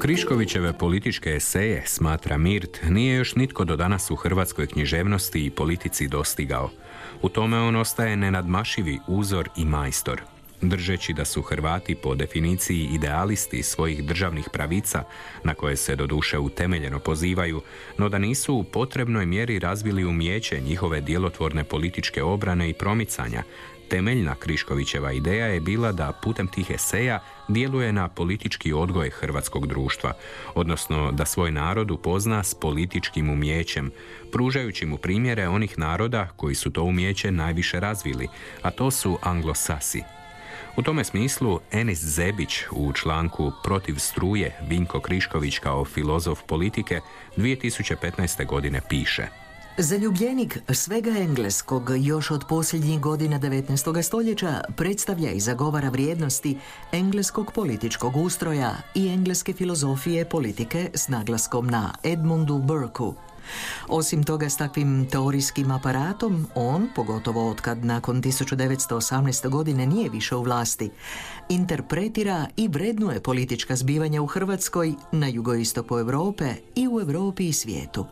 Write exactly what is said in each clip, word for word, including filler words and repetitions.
Kriškovićeve političke eseje, smatra Mirt, nije još nitko do danas u hrvatskoj književnosti i politici dostigao. U tome on ostaje nenadmašivi uzor i majstor. Držeći da su Hrvati po definiciji idealisti svojih državnih pravica, na koje se doduše utemeljeno pozivaju, no da nisu u potrebnoj mjeri razvili umijeće njihove djelotvorne političke obrane i promicanja, temeljna Kriškovićeva ideja je bila da putem tih eseja djeluje na politički odgoj hrvatskog društva, odnosno da svoj narod upozna s političkim umijećem, pružajući mu primjere onih naroda koji su to umijeće najviše razvili, a to su Anglosasi. U tome smislu Enis Zebić u članku Protiv struje Vinko Krišković kao filozof politike dvije tisuće petnaeste. godine piše: Zaljubljenik svega engleskog još od posljednjih godina devetnaestog stoljeća predstavlja i zagovara vrijednosti engleskog političkog ustroja i engleske filozofije politike s naglaskom na Edmundu Burkeu. Osim toga, s takvim teorijskim aparatom on, pogotovo otkad nakon tisuću devetsto osamnaeste. godine nije više u vlasti, interpretira i vrednuje politička zbivanja u Hrvatskoj, na jugoistoku Europe i u Europi i svijetu.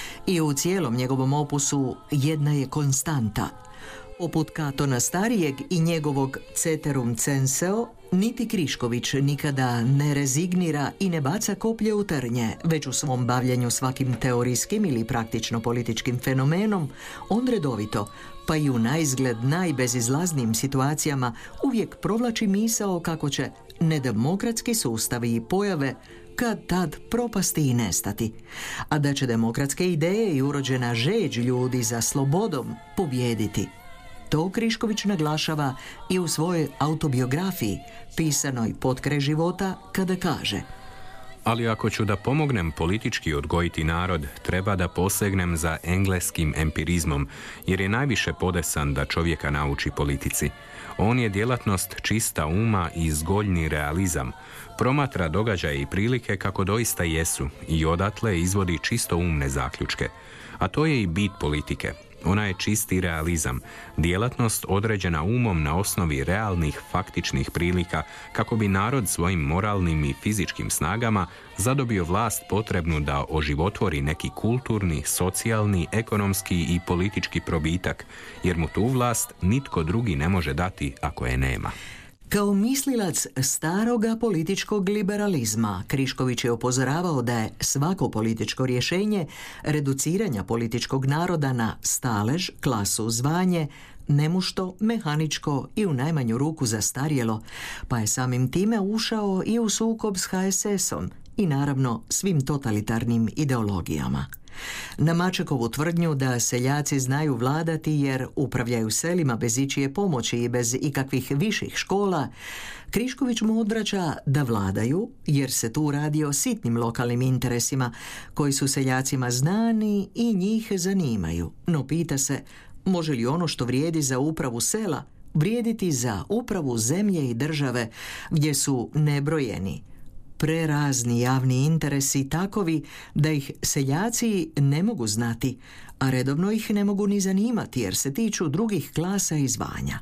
I u cijelom njegovom opusu jedna je konstanta. Poput Katona Starijeg i njegovog Ceterum Censeo, niti Krišković nikada ne rezignira i ne baca koplje u trnje, već u svom bavljenju svakim teorijskim ili praktično političkim fenomenom, on redovito, pa i u naizgled najbezizlaznijim situacijama, uvijek provlači misao kako će nedemokratski sustavi i pojave kad tad propasti i nestati, a da će demokratske ideje i urođena žeđ ljudi za slobodom pobijediti. To Krišković naglašava i u svojoj autobiografiji, pisanoj potkraj života, kada kaže: Ali ako ću da pomognem politički odgojiti narod, treba da posegnem za engleskim empirizmom, jer je najviše podesan da čovjeka nauči politici. On je djelatnost čista uma i zgoljni realizam. Promatra događaje i prilike kako doista jesu i odatle izvodi čisto umne zaključke. A to je i bit politike. Ona je čisti realizam, djelatnost određena umom na osnovi realnih faktičnih prilika kako bi narod svojim moralnim i fizičkim snagama zadobio vlast potrebnu da oživotvori neki kulturni, socijalni, ekonomski i politički probitak, jer mu tu vlast nitko drugi ne može dati ako je nema. Kao mislilac staroga političkog liberalizma, Krišković je upozoravao da je svako političko rješenje reduciranja političkog naroda na stalež, klasu, zvanje, nemušto, mehaničko i u najmanju ruku zastarjelo, pa je samim time ušao i u sukob s ha es esom i naravno svim totalitarnim ideologijama. Na Mačekovu tvrdnju da seljaci znaju vladati jer upravljaju selima bez ičije pomoći i bez ikakvih viših škola, Krišković mu odvraća da vladaju jer se tu radi o sitnim lokalnim interesima koji su seljacima znani i njih zanimaju. No pita se, može li ono što vrijedi za upravu sela vrijediti za upravu zemlje i države gdje su nebrojeni prerazni javni interesi takovi da ih seljaci ne mogu znati, a redovno ih ne mogu ni zanimati jer se tiču drugih klasa i zvanja.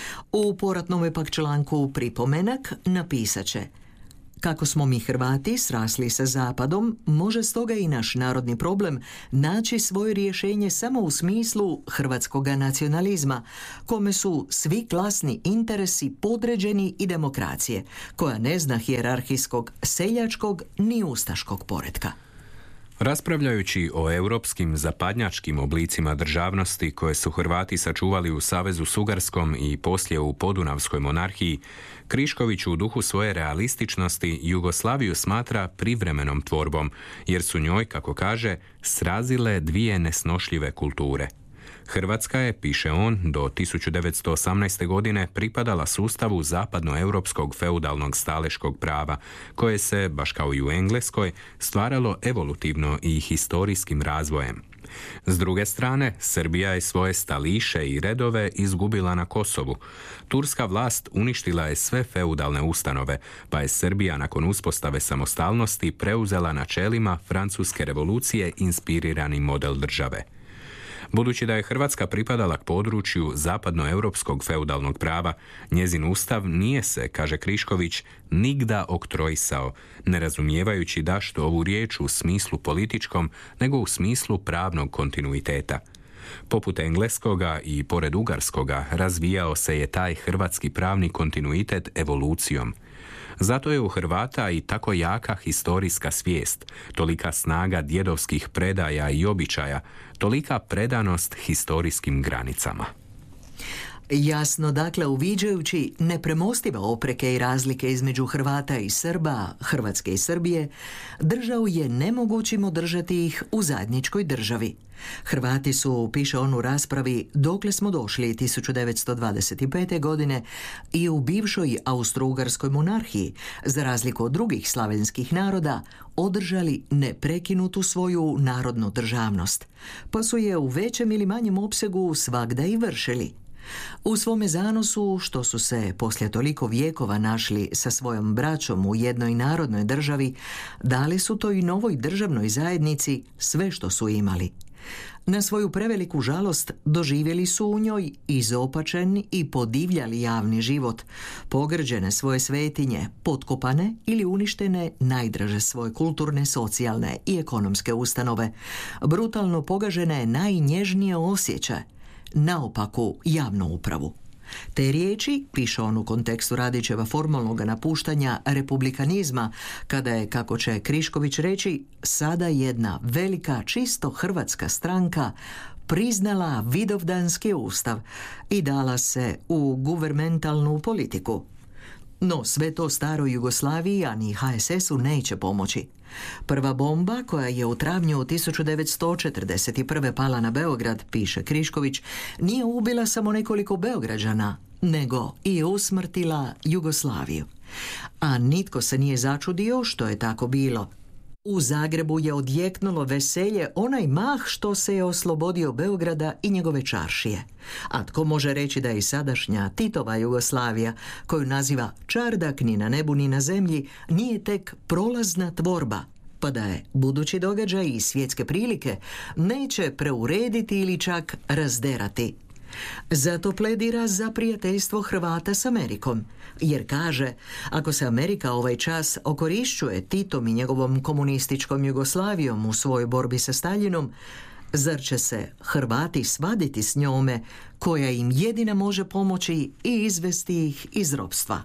U poratnome pak članku pripomenak napisat će: Kako smo mi Hrvati srasli sa Zapadom, može stoga i naš narodni problem naći svoje rješenje samo u smislu hrvatskoga nacionalizma, kome su svi klasni interesi podređeni i demokracije, koja ne zna hijerarhijskog seljačkog ni ustaškog poretka. Raspravljajući o europskim zapadnjačkim oblicima državnosti koje su Hrvati sačuvali u savezu s Ugarskom i poslije u podunavskoj monarhiji, Krišković u duhu svoje realističnosti Jugoslaviju smatra privremenom tvorbom, jer su njoj, kako kaže, srazile dvije nesnošljive kulture. Hrvatska je, piše on, do tisuću devetsto osamnaeste. godine pripadala sustavu zapadnoeuropskog feudalnog staleškog prava, koje se, baš kao i u Engleskoj, stvaralo evolutivno i historijskim razvojem. S druge strane, Srbija je svoje stališe i redove izgubila na Kosovu. Turska vlast uništila je sve feudalne ustanove, pa je Srbija nakon uspostave samostalnosti preuzela načelima Francuske revolucije inspirirani model države. Budući da je Hrvatska pripadala k području zapadnoeuropskog feudalnog prava, njezin ustav nije se, kaže Krišković, nigda oktrojsao, ne razumijevajući da što ovu riječ u smislu političkom, nego u smislu pravnog kontinuiteta. Poput engleskoga i pored ugarskoga razvijao se je taj hrvatski pravni kontinuitet evolucijom. Zato je u Hrvata i tako jaka historijska svijest, tolika snaga djedovskih predaja i običaja, tolika predanost historijskim granicama. Jasno, dakle, uviđajući nepremostive opreke i razlike između Hrvata i Srba, Hrvatske i Srbije, državu je nemogućim održati ih u zajedničkoj državi. Hrvati su, piše on u raspravi, dokle smo došli tisuću devetsto dvadeset pete. godine i u bivšoj Austro-Ugarskoj monarhiji, za razliku od drugih slavenskih naroda, održali neprekinutu svoju narodnu državnost, pa su je u većem ili manjem opsegu svagda i vršili. U svome zanosu, što su se poslije toliko vijekova našli sa svojom braćom u jednoj narodnoj državi, dali su to i novoj državnoj zajednici sve što su imali. Na svoju preveliku žalost doživjeli su u njoj izopačen i podivljali javni život, pogrđene svoje svetinje, potkopane ili uništene najdraže svoje kulturne, socijalne i ekonomske ustanove, brutalno pogažene najnježnije osjećaje, naopaku javnu upravu. Te riječi, piše on u kontekstu Radićeva formalnog napuštanja republikanizma, kada je, kako će Krišković reći, sada jedna velika čisto hrvatska stranka priznala Vidovdanski ustav i dala se u guvermentalnu politiku. No sve to staroj Jugoslaviji, a ni ha es esu neće pomoći. Prva bomba, koja je u travnju tisuću devetsto četrdeset prve. pala na Beograd, piše Krišković, nije ubila samo nekoliko Beograđana, nego i usmrtila Jugoslaviju. A nitko se nije začudio što je tako bilo. U Zagrebu je odjeknulo veselje onaj mah što se je oslobodio Beograda i njegove čaršije. A tko može reći da je i sadašnja Titova Jugoslavija, koju naziva čardak ni na nebu ni na zemlji, nije tek prolazna tvorba, pa da je budući događaj i svjetske prilike neće preurediti ili čak razderati. Zato pledira za prijateljstvo Hrvata s Amerikom, jer kaže, ako se Amerika ovaj čas okorišćuje Titom i njegovom komunističkom Jugoslavijom u svojoj borbi sa Staljinom, zar će se Hrvati svaditi s njome, koja im jedina može pomoći i izvesti ih iz ropstva?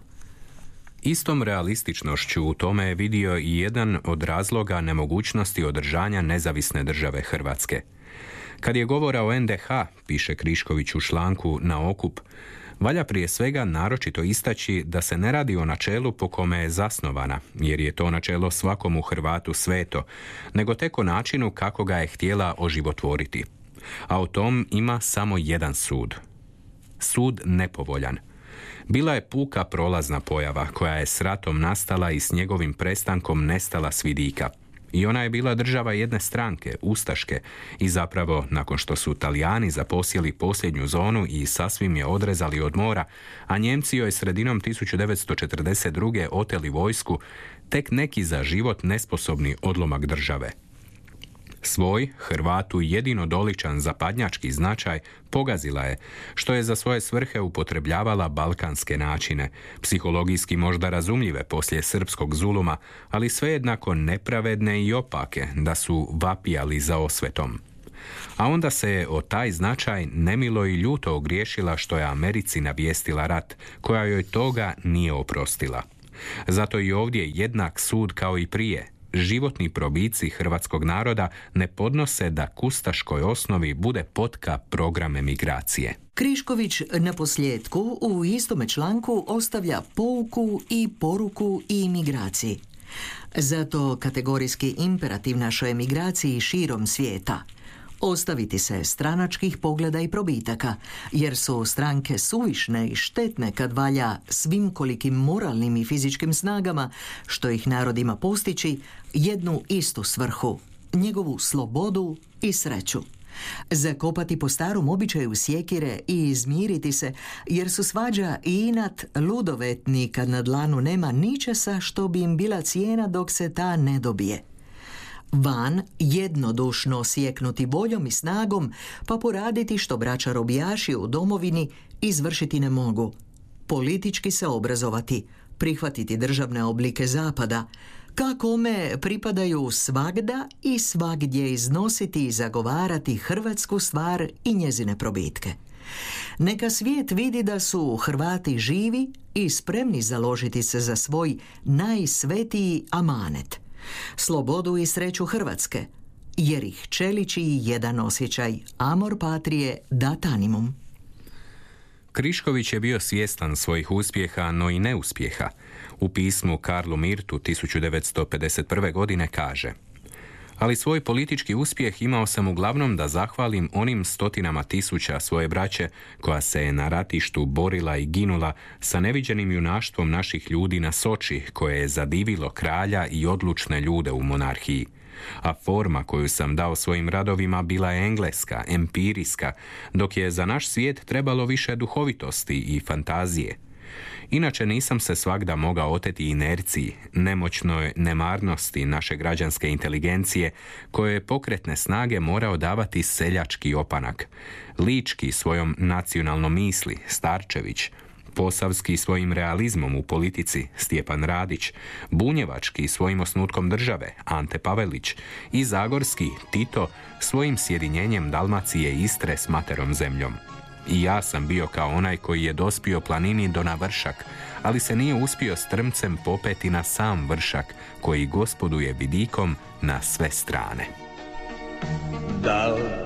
Istom realističnošću u tome je vidio i jedan od razloga nemogućnosti održanja nezavisne države Hrvatske. Kad je govora o en de ha, piše Krišković u članku Na okup, valja prije svega naročito istaći da se ne radi o načelu po kome je zasnovana, jer je to načelo svakomu Hrvatu sveto, nego tek o načinu kako ga je htjela oživotvoriti. A o tom ima samo jedan sud. Sud nepovoljan. Bila je puka prolazna pojava koja je s ratom nastala i s njegovim prestankom nestala s vidika. I ona je bila država jedne stranke, ustaške, i zapravo, nakon što su Talijani zaposjeli posljednju zonu i sasvim je odrezali od mora, a Njemci joj sredinom tisuću devetsto četrdeset druge oteli vojsku, tek neki za život nesposobni odlomak države. Svoj, Hrvatu jedino doličan zapadnjački značaj pogazila je, što je za svoje svrhe upotrebljavala balkanske načine, psihologijski možda razumljive poslije srpskog zuluma, ali svejednako nepravedne i opake, da su vapijali za osvetom. A onda se je o taj značaj nemilo i ljuto ogriješila što je Americi navijestila rat, koja joj toga nije oprostila. Zato i ovdje jednak sud kao i prije. Životni probici hrvatskog naroda ne podnose da k ustaškoj osnovi bude potka program emigracije. Krišković na posljedku u istome članku ostavlja pouku i poruku i imigraciji. Zato kategorijski imperativ našoj emigraciji širom svijeta: ostaviti se stranačkih pogleda i probitaka, jer su stranke suvišne i štetne kad valja svim kolikim moralnim i fizičkim snagama, što ih narod ima postići, jednu istu svrhu, njegovu slobodu i sreću. Zakopati po starom običaju sjekire i izmiriti se, jer su svađa i inat ludovetni kad na dlanu nema ničesa što bi im bila cijena dok se ta ne dobije. Van jednodušno sjeknuti voljom i snagom, pa poraditi što braća robijaši u domovini izvršiti ne mogu. Politički se obrazovati, prihvatiti državne oblike zapada, kakome pripadaju svagda i svagdje iznositi i zagovarati hrvatsku stvar i njezine probitke. Neka svijet vidi da su Hrvati živi i spremni založiti se za svoj najsvetiji amanet, slobodu i sreću Hrvatske, jer ih čeliči jedan osjećaj amor patrie dat animum. Krišković je bio svjestan svojih uspjeha, no i neuspjeha. U pismu Karlu Mirtu tisuću devetsto pedeset prve. godine kaže: ali svoj politički uspjeh imao sam uglavnom da zahvalim onim stotinama tisuća svoje braće koja se je na ratištu borila i ginula sa neviđenim junaštvom naših ljudi na Soči, koje je zadivilo kralja i odlučne ljude u monarhiji. A forma koju sam dao svojim radovima bila je engleska, empirijska, dok je za naš svijet trebalo više duhovitosti i fantazije. Inače nisam se svagda mogao oteti inerciji, nemoćnoj nemarnosti naše građanske inteligencije, koje je pokretne snage morao davati seljački opanak. Lički svojom nacionalnom misli, Starčević, posavski svojim realizmom u politici, Stjepan Radić, bunjevački svojim osnutkom države, Ante Pavelić, i zagorski, Tito, svojim sjedinjenjem Dalmacije i Istre s materom zemljom. I ja sam bio kao onaj koji je dospio planini do na vršak, ali se nije uspio strmcem popeti na sam vršak, koji gospoduje vidikom na sve strane. Da